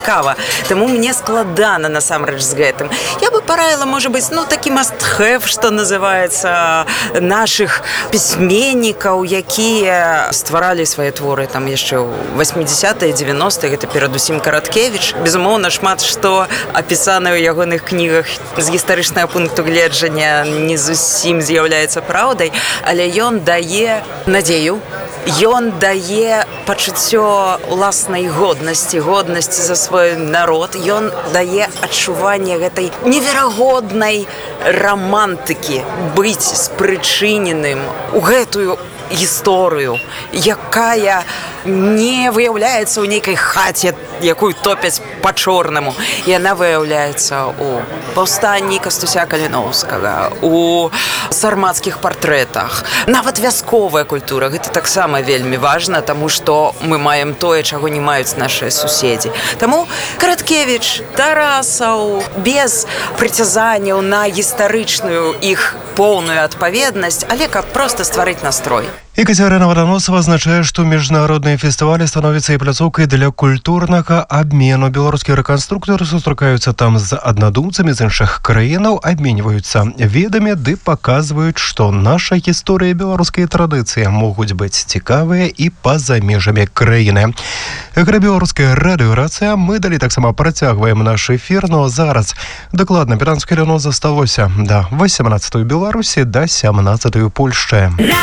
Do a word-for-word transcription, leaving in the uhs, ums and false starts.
Кава. Таму мне складана насамрэч з гэтым. Я бы параіла, можа быць, ну, такі must-have, што называецца, нашых пісьменнікаў, якія стваралі свае творы там яшчэ ў васьмідзясятыя, дзевяностыя, гэта перадусім Караткевіч. Безумоўна, шмат што апісана ў ягоных кнігах з гістарычнага пункту гледжання не зусім з'яўляецца праўдай, але ён дае надзею, ён дае пачуццё уласнай годнасці, годнасці за свой народ, ён дае адчуванне гэтай неверагоднай романтыкі, быць спрычыненым у гэтую гісторыю, якая не выяўляецца ў нейкай хаце, якую топяць па-чорнаму. Яна выяўляецца ў паўстанні Кастуся Каліноўскага, у сармацкіх партрэтах. Нават вясковая культура, гэта таксама вельмі важна, таму што мы маем тое, чаго не маюць нашыя суседзі. Таму Караткевіч, Тарасаў, без прыцязанняў на гістарычную іх поўную адпаведнасць, але каб проста стварыць настрой. Екатерина Водоносова азначае, што міжнародныя фестывалі становяцца і пляцоўкай для культурнага абмену. Беларускія рэканструктары сустракаюцца там з аднадумцамі з іншых краінаў, абменьваюцца ведамі ды паказваюць, што наша гісторыя, беларускія традыцыі могуць быць цікавыя і па-за межамі краіны. Гэта беларуская радыёрацыя. Мы далі таксама працягваем наш эфір, но зараз дакладна пятнаццаць хвілінаў засталося да васямнаццатай Беларусі, да сямнаццатай Польшчы.